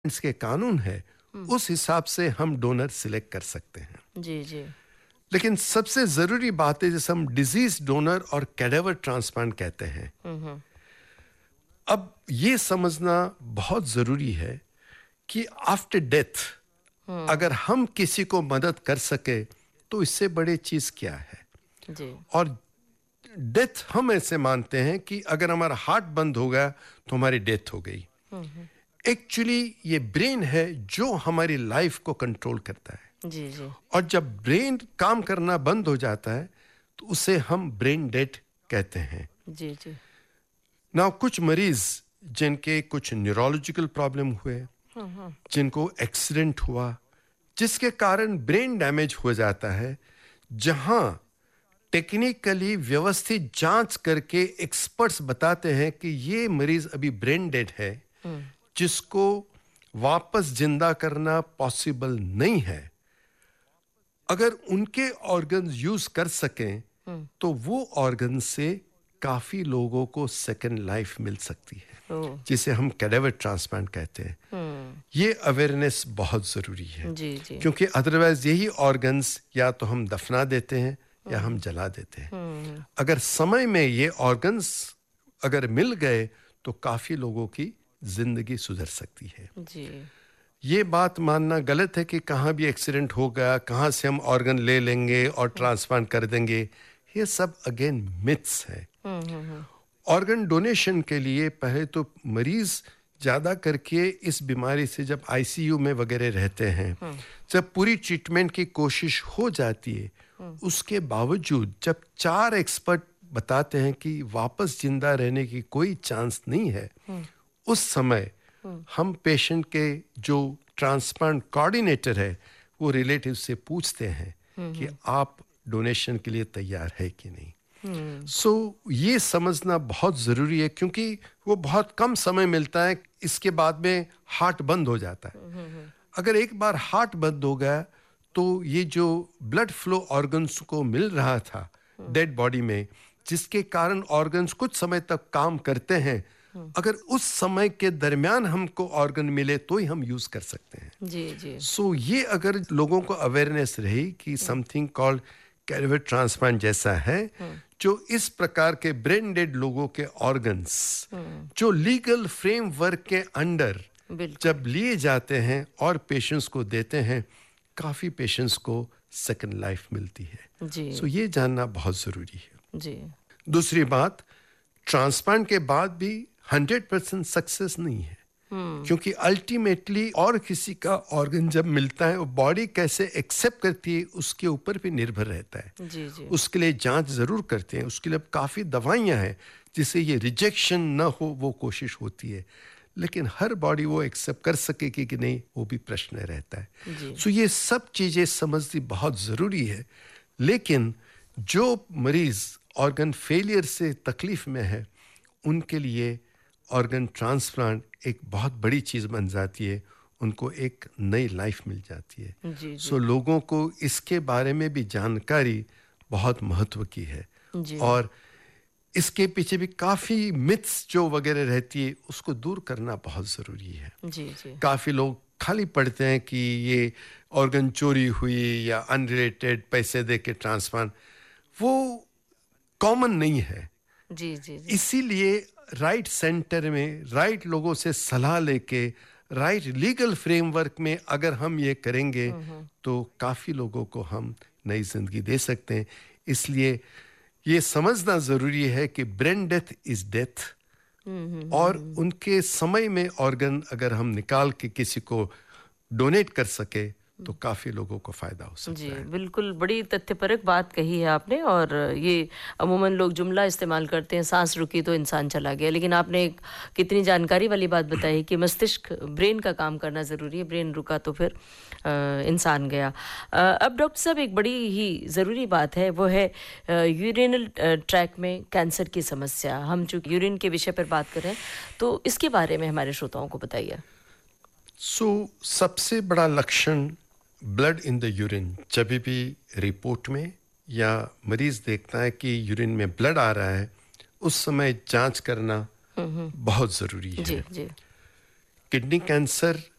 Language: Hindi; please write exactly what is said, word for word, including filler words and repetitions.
के कानून है उस हिसाब से हम डोनर सिलेक्ट कर सकते हैं। जी जी। लेकिन सबसे जरूरी बात है जैसे हम डिजीज डोनर और कैडेवर ट्रांसप्लांट कहते हैं, अब ये समझना बहुत जरूरी है कि आफ्टर डेथ अगर हम किसी को मदद कर सके तो इससे बड़ी चीज क्या है। जी। और डेथ हम ऐसे मानते हैं कि अगर हमारा हार्ट बंद हो गया तो हमारी डेथ हो गई। एक्चुअली ये ब्रेन है जो हमारी लाइफ को कंट्रोल करता है। जी जी। और जब ब्रेन काम करना बंद हो जाता है तो उसे हम ब्रेन डेड कहते हैं। जी जी। ना कुछ मरीज जिनके कुछ न्यूरोलॉजिकल प्रॉब्लम हुए, जिनको एक्सीडेंट हुआ जिसके कारण ब्रेन डैमेज हो जाता है, जहां टेक्निकली व्यवस्थित जांच करके एक्सपर्ट्स बताते हैं कि ये मरीज अभी ब्रेन डेड है, जिसको वापस जिंदा करना पॉसिबल नहीं है, अगर उनके ऑर्गन्स यूज कर सकें तो वो ऑर्गन से काफी लोगों को सेकंड लाइफ मिल सकती है, जिसे हम कैडेवर ट्रांसप्लांट कहते हैं। ये अवेयरनेस बहुत जरूरी है। जी जी। क्योंकि अदरवाइज यही ऑर्गन्स या तो हम दफना देते हैं या हम जला देते हैं। अगर समय में ये ऑर्गन्स अगर मिल गए तो काफी लोगों की जिंदगी सुधर सकती है। जी। ये बात मानना गलत है कि कहाँ भी एक्सीडेंट हो गया कहाँ से हम ऑर्गन ले लेंगे और ट्रांसप्लांट कर देंगे, ये सब अगेन मिथ्स है। ऑर्गन डोनेशन के लिए पहले तो मरीज ज्यादा करके इस बीमारी से जब आईसीयू में वगैरह रहते हैं, जब पूरी ट्रीटमेंट की कोशिश हो जाती है, उसके बावजूद जब चार एक्सपर्ट बताते हैं कि वापस जिंदा रहने की कोई चांस नहीं है, उस समय हम पेशेंट के जो ट्रांसप्लांट कोऑर्डिनेटर है वो रिलेटिव से पूछते हैं कि आप डोनेशन के लिए तैयार है कि नहीं। सो so, ये समझना बहुत जरूरी है क्योंकि वो बहुत कम समय मिलता है, इसके बाद में हार्ट बंद हो जाता है। अगर एक बार हार्ट बंद हो गया तो ये जो ब्लड फ्लो ऑर्गन्स को मिल रहा था डेड बॉडी में, जिसके कारण ऑर्गन्स कुछ समय तक काम करते हैं, अगर उस समय के दरमियान हमको ऑर्गन मिले तो ही हम यूज कर सकते हैं। जी जी। सो so, ये अगर लोगों को अवेयरनेस रही कि समथिंग कॉल्ड कैडेवर ट्रांसप्लांट जैसा है, जो इस प्रकार के ब्रेन डेड लोगों के ऑर्गन्स जो लीगल फ्रेमवर्क के अंडर जब लिए जाते हैं और पेशेंट्स को देते हैं, काफी पेशेंट्स को सेकंड लाइफ मिलती है। जी। सो so, ये जानना बहुत जरूरी है। जी। दूसरी बात, ट्रांसप्लांट के बाद भी हंड्रेड परसेंट सक्सेस नहीं है, क्योंकि अल्टीमेटली और किसी का ऑर्गन जब मिलता है वो बॉडी कैसे एक्सेप्ट करती है उसके ऊपर भी निर्भर रहता है। जी जी। उसके लिए जांच जरूर करते हैं, उसके लिए काफी दवाइयां हैं जिससे ये रिजेक्शन ना हो, वो कोशिश होती है, लेकिन हर बॉडी वो एक्सेप्ट कर सकेगी कि नहीं वो भी प्रश्न रहता है। सो ये सब चीजें समझनी बहुत जरूरी है। लेकिन जो मरीज ऑर्गन फेलियर से तकलीफ में है उनके लिए ऑर्गन ट्रांसप्लांट एक बहुत बड़ी चीज बन जाती है, उनको एक नई लाइफ मिल जाती है। जी, सो so, लोगों को इसके बारे में भी जानकारी बहुत महत्व की है। और इसके पीछे भी काफी मिथ्स जो वगैरह रहती है उसको दूर करना बहुत जरूरी है। जी जी। काफी लोग खाली पढ़ते हैं कि ये ऑर्गन चोरी हुई या अनरिलेटेड पैसे दे के ट्रांसप्लांट, वो कॉमन नहीं है। जी जी जी। इसीलिए राइट सेंटर में राइट लोगों से सलाह लेके राइट लीगल फ्रेमवर्क में अगर हम ये करेंगे तो काफी लोगों को हम नई जिंदगी दे सकते हैं। इसलिए ये समझना जरूरी है कि ब्रेन डेथ इज डेथ, और उनके समय में ऑर्गन अगर हम निकाल के किसी को डोनेट कर सके तो काफी लोगों को फायदा हो सकता जी, है। बिल्कुल बड़ी तथ्यपरक बात कही है आपने। और ये अमूमन लोग जुमला इस्तेमाल करते हैं, सांस रुकी तो इंसान चला गया, लेकिन आपने एक कितनी जानकारी वाली बात बताई कि मस्तिष्क ब्रेन का काम करना ज़रूरी है, ब्रेन रुका तो फिर आ, इंसान गया। आ, अब डॉक्टर साहब एक बड़ी ही ज़रूरी बात है, वो है यूरिनल ट्रैक में कैंसर की समस्या। हम जो यूरिन के विषय पर बात कर रहे हैं तो इसके बारे में हमारे श्रोताओं को बताइए। सो so, सबसे बड़ा लक्षण ब्लड इन द यूरिन, जब भी रिपोर्ट में या मरीज देखता है कि यूरिन में ब्लड आ रहा है, उस समय जांच करना बहुत जरूरी है। जी, जी। Kidney cancer